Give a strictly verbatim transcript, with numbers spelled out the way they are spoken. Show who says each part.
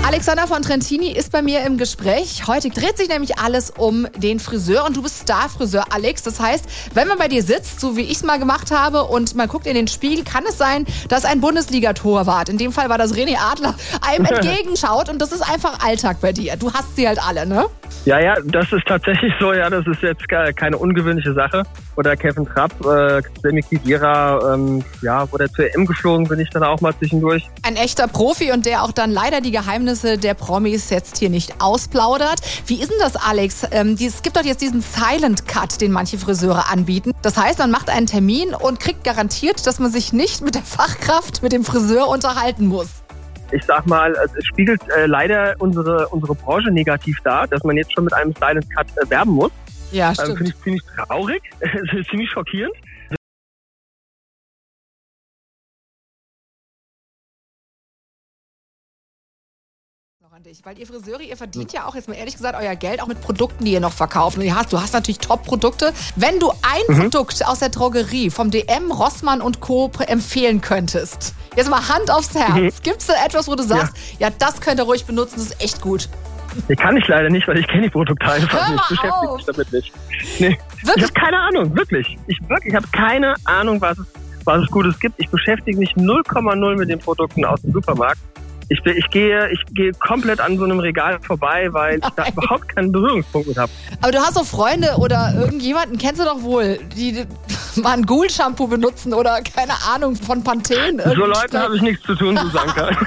Speaker 1: Alexander von Trentini ist bei mir im Gespräch. Heute dreht sich nämlich alles um den Friseur und du bist Starfriseur, Alex. Das heißt, wenn man bei dir sitzt, so wie ich es mal gemacht habe und man guckt in den Spiegel, kann es sein, dass ein Bundesliga-Torwart, in dem Fall war das René Adler, einem entgegenschaut und das ist einfach Alltag bei dir. Du hast sie halt alle, ne?
Speaker 2: Ja, ja, das ist tatsächlich so, ja, das ist jetzt keine ungewöhnliche Sache. Oder Kevin Trapp, äh, Sammy Khedira, ähm, ja, wurde zur E M geflogen, bin ich dann auch mal zwischendurch.
Speaker 1: Ein echter Profi und der auch dann leider die Geheimnisse der Promis jetzt hier nicht ausplaudert. Wie ist denn das, Alex? Ähm, es gibt doch jetzt diesen Silent Cut, den manche Friseure anbieten. Das heißt, man macht einen Termin und kriegt garantiert, dass man sich nicht mit der Fachkraft, mit dem Friseur unterhalten muss.
Speaker 2: Ich sag mal, es spiegelt äh, leider unsere unsere Branche negativ dar, dass man jetzt schon mit einem Silent Cut äh, werben muss.
Speaker 1: Ja, stimmt.
Speaker 2: Ähm, Finde ich ziemlich traurig, ziemlich schockierend.
Speaker 1: Weil ihr Friseure, ihr verdient ja auch, jetzt mal ehrlich gesagt, euer Geld auch mit Produkten, die ihr noch verkauft. Und du hast, du hast natürlich Top-Produkte. Wenn du ein mhm. Produkt aus der Drogerie, vom D M, Rossmann und Co. empfehlen könntest, jetzt mal Hand aufs Herz, mhm. gibt es da etwas, wo du sagst, ja. ja, das könnt ihr ruhig benutzen, das ist echt gut?
Speaker 2: Nee, kann ich leider nicht, weil ich kenne die Produkte einfach nicht. Ich beschäftige mich damit nicht. Nee. Ich habe keine Ahnung, wirklich. Ich wirklich, ich habe keine Ahnung, was es, was es Gutes gibt. Ich beschäftige mich null Komma null mit den Produkten aus dem Supermarkt. Ich, ich, gehe, ich gehe komplett an so einem Regal vorbei, weil Nein. ich da überhaupt keinen Berührungspunkt mit habe.
Speaker 1: Aber du hast doch Freunde oder irgendjemanden, kennst du doch wohl, die mal ein Ghoul-Shampoo benutzen oder keine Ahnung, von Pantene.
Speaker 2: So Leuten habe ich nichts zu tun, Susanka.